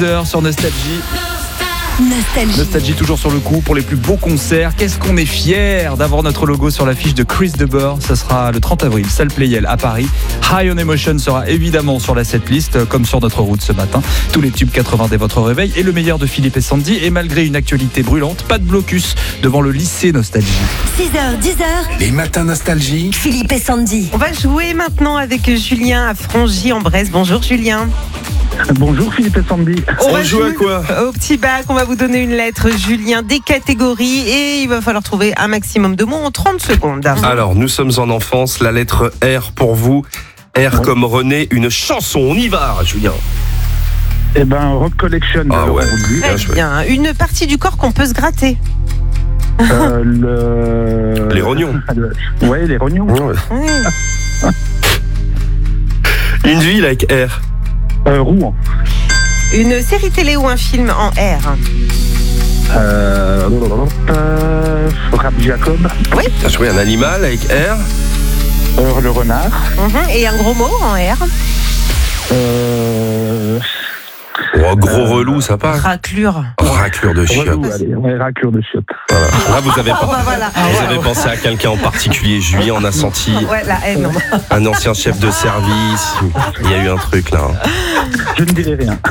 6h sur Nostalgie. Nostalgie toujours sur le coup pour les plus beaux concerts. Qu'est-ce qu'on est fiers d'avoir notre logo sur l'affiche de Chris de Burgh. Ça sera le 30 avril, salle Playel à Paris. High on Emotion sera évidemment sur la setlist, comme sur notre route ce matin. Tous les tubes 80 dès votre réveil et le meilleur de Philippe et Sandy. Et malgré une actualité brûlante, pas de blocus devant le lycée Nostalgie. 6h, 10h. Les matins Nostalgie. Philippe et Sandy. On va jouer maintenant avec Julien à Frangy-en-Bresse. Bonjour Julien. Bonjour Philippe et Sandy. On joue à quoi? Au petit bac, on va vous donner une lettre, Julien, des catégories et il va falloir trouver un maximum de mots en 30 secondes. Alors, nous sommes en enfance, la lettre R pour vous. R comme René, une chanson. On y va, Julien. Eh ben, Rock Collection. Ah ouais. Très bien. Une partie du corps qu'on peut se gratter. Les rognons. Ouais, les rognons. Ouais. Oui. Une ville avec R. Rouen. Une série télé ou un film en R. Rap Jacob. Oui. T'as joué un animal avec R. Le renard. Et un gros mot en R. Oh, gros relou, ça passe. Raclure. Raclure de chiottes. Relou, allez, ouais, raclure de chiottes. Voilà. Là, vous avez, Voilà. vous avez pensé à quelqu'un en particulier. Julien, on a senti Ouais, la haine. un ancien chef de service. Il y a eu un truc là. Je ne dirai rien.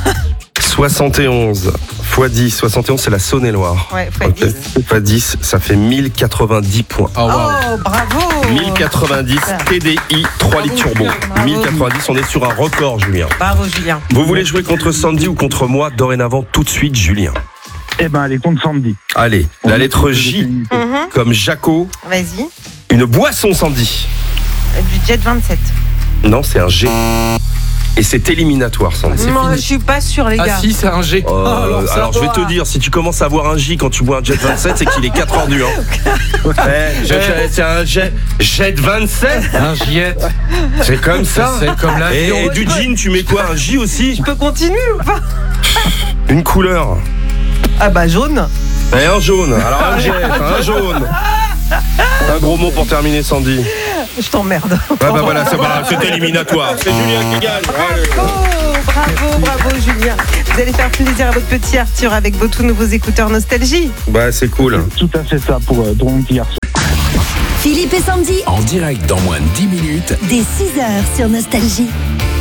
71 x 10. 71, c'est la Saône-et-Loire. Ouais, fois 10. Fois 10, ça fait 1090 points. Oh, bravo. 1090 TDI 3 litres turbo. 1090, on est sur un record, Julien. Bravo, Julien. Vous voulez jouer contre Sandy ou contre moi? Dorénavant, tout de suite, Julien. Eh ben, allez, contre Sandy. Allez, la lettre J, comme Jaco. Vas-y. Une boisson, Sandy. Du Jet 27. Non, c'est un G. Et c'est éliminatoire, Sandy. Non, je suis pas sûre, les gars. Ah si, c'est un G. Alors je vais te dire, si tu commences à avoir un J quand tu bois un Jet 27, c'est qu'il est 4h du c'est un Jet 27. Un Jet. C'est comme ça. C'est comme la Et du jean, tu mets quoi? Un J aussi? Je peux continuer ou pas? Une couleur. Ah bah jaune. Et un jaune. Alors un Jet, un jaune. Un gros mot pour terminer, Sandy. Je t'emmerde. Bah voilà, c'est éliminatoire. C'est Julien qui gagne. Bravo Julien. Vous allez faire plaisir à votre petit Arthur avec vos tout nouveaux écouteurs Nostalgie. Bah c'est cool. Tout à fait ça pour Drôme Garçon. Philippe et Sandy. En direct dans moins de 10 minutes. Dès 6h sur Nostalgie.